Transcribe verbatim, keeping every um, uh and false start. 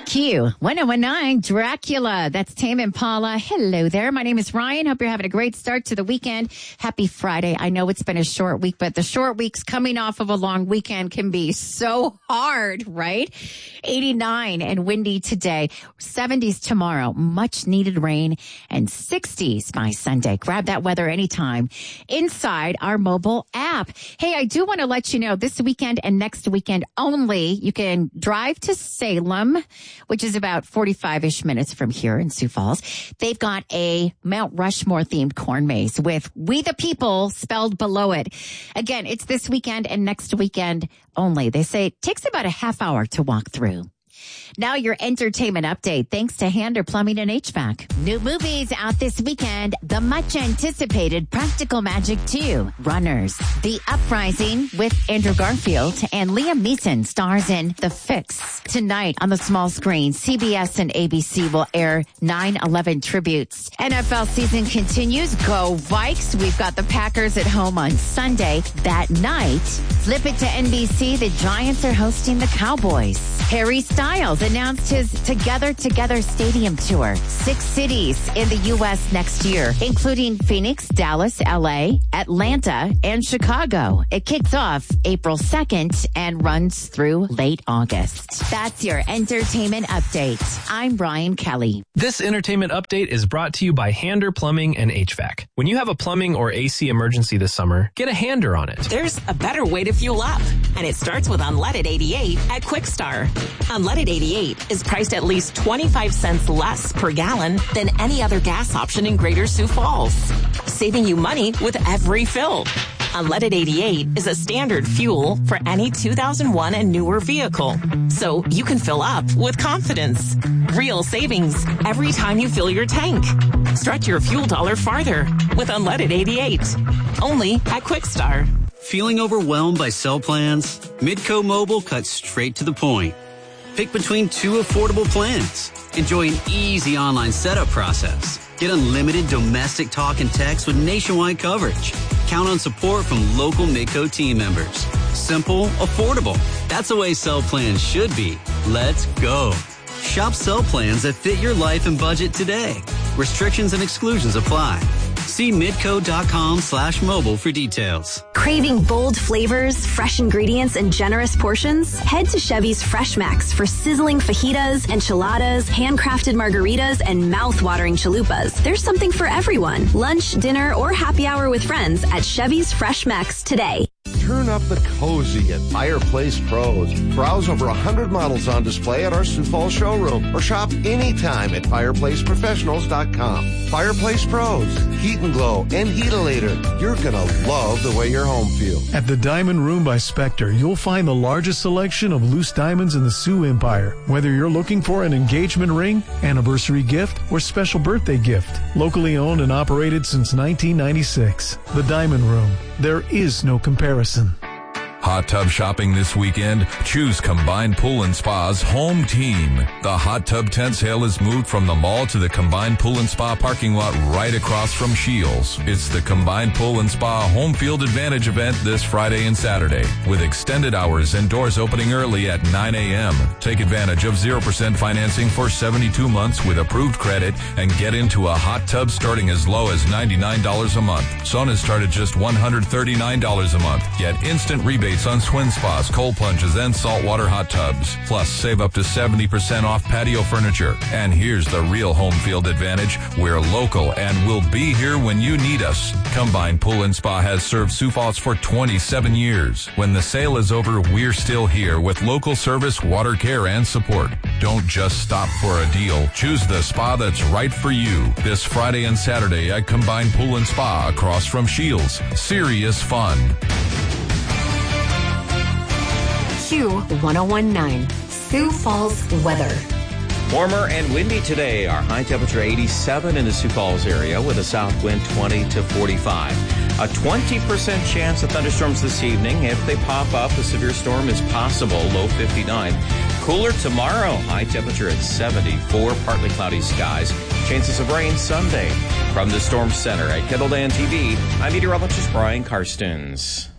Q one oh one nine Dracula. That's Tame Impala. Hello there. My name is Ryan. Hope you're having a great start to the weekend. Happy Friday. I know it's been a short week, but the short weeks coming off of a long weekend can be so hard, right? eighty-nine and windy today. seventies tomorrow. Much needed rain and sixties by Sunday. Grab that weather anytime inside our mobile app. Hey, I do want to let you know this weekend and next weekend only, you can drive to Salem, which is about forty-five-ish minutes from here in Sioux Falls. They've got a Mount Rushmore-themed corn maze with We the People spelled below it. Again, it's this weekend and next weekend only. They say it takes about a half hour to walk through. Now your entertainment update, thanks to Hander Plumbing and H V A C. New movies out this weekend. The much-anticipated Practical Magic two, Runners. The Uprising with Andrew Garfield and Liam Neeson stars in The Fix. Tonight on the small screen, C B S and A B C will air nine eleven tributes. N F L season continues. Go Vikes. We've got the Packers at home on Sunday. That night, flip it to N B C. The Giants are hosting the Cowboys. Harry Styles announced his Together Together Stadium tour. Six cities in the U S next year, including Phoenix, Dallas, L A, Atlanta, and Chicago. It kicks off April second and runs through late August. That's your entertainment update. I'm Brian Kelly. This entertainment update is brought to you by Hander Plumbing and H V A C. When you have a plumbing or A C emergency this summer, get a Hander on it. There's a better way to fuel up, and it starts with Unleaded eighty-eight at Quickstar. Unleaded eighty-eight is priced at least twenty-five cents less per gallon than any other gas option in Greater Sioux Falls, saving you money with every fill. Unleaded eighty-eight is a standard fuel for any two thousand one and newer vehicle, so you can fill up with confidence. Real savings every time you fill your tank. Stretch your fuel dollar farther with Unleaded eighty-eight. Only at Quickstar. Feeling overwhelmed by cell plans? Midco Mobile cuts straight to the point. Pick between two affordable plans. Enjoy an easy online setup process. Get unlimited domestic talk and text with nationwide coverage. Count on support from local Midco team members. Simple, affordable. That's the way cell plans should be. Let's go. Shop cell plans that fit your life and budget today. Restrictions and exclusions apply. See midco.com slash mobile for details. Craving bold flavors, fresh ingredients, and generous portions? Head to Chevy's Fresh Max for sizzling fajitas, enchiladas, handcrafted margaritas, and mouth-watering chalupas. There's something for everyone. Lunch, dinner, or happy hour with friends at Chevy's Fresh Max today. Turn up the cozy at Fireplace Pros. Browse over one hundred models on display at our Sioux Falls showroom or shop anytime at fireplace professionals dot com. Fireplace Pros, heat and glow and Heatalator. You're going to love the way your home feels. At the Diamond Room by Spectre, you'll find the largest selection of loose diamonds in the Sioux Empire. Whether you're looking for an engagement ring, anniversary gift, or special birthday gift. Locally owned and operated since nineteen ninety-six. The Diamond Room. There is no comparison. Hot tub shopping this weekend? Choose Combined Pool and Spa's home team. The hot tub tent sale is moved from the mall to the Combined Pool and Spa parking lot right across from Shields. It's the Combined Pool and Spa Home Field Advantage event this Friday and Saturday with extended hours and doors opening early at nine a.m. Take advantage of zero percent financing for seventy-two months with approved credit and get into a hot tub starting as low as ninety-nine dollars a month. Saunas start at just one hundred thirty-nine dollars a month. Get instant rebates on swim spas, cold plunges, and saltwater hot tubs. Plus, save up to seventy percent off patio furniture. And here's the real home field advantage. We're local and we'll be here when you need us. Combined Pool and Spa has served Sioux Falls for twenty-seven years. When the sale is over, we're still here with local service, water care, and support. Don't just stop for a deal. Choose the spa that's right for you. This Friday and Saturday at Combined Pool and Spa across from Shields. Serious fun. Q one oh one nine, Sioux Falls weather. Warmer and windy today. Our high temperature eighty-seven in the Sioux Falls area with a south wind twenty to forty-five. A twenty percent chance of thunderstorms this evening. If they pop up, a severe storm is possible, low fifty-nine. Cooler tomorrow, high temperature at seventy-four, partly cloudy skies. Chances of rain Sunday. From the Storm Center at Kettledan T V, I'm meteorologist Brian Karstens.